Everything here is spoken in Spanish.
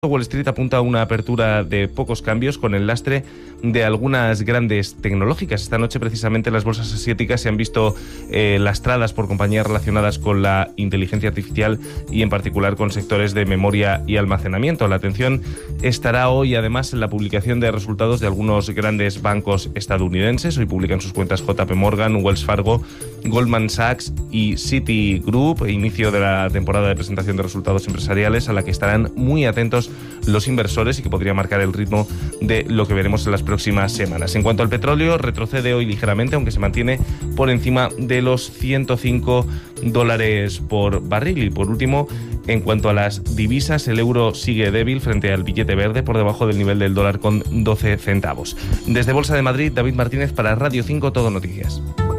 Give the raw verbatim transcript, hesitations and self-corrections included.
Wall Street apunta a una apertura de pocos cambios con el lastre de algunas grandes tecnológicas. Esta noche precisamente las bolsas asiáticas se han visto eh, lastradas por compañías relacionadas con la inteligencia artificial y en particular con sectores de memoria y almacenamiento. La atención estará hoy además en la publicación de resultados de algunos grandes bancos estadounidenses. Hoy publican sus cuentas J P Morgan, Wells Fargo, Goldman Sachs y Citigroup, inicio de la temporada de presentación de resultados empresariales a la que estarán muy atentos los inversores y que podría marcar el ritmo de lo que veremos en las próximas semanas. En cuanto al petróleo, retrocede hoy ligeramente, aunque se mantiene por encima de los ciento cinco dólares por barril. Y por último, en cuanto a las divisas, el euro sigue débil frente al billete verde, por debajo del nivel del dólar con doce centavos. Desde Bolsa de Madrid, David Martínez para Radio cinco Todo Noticias.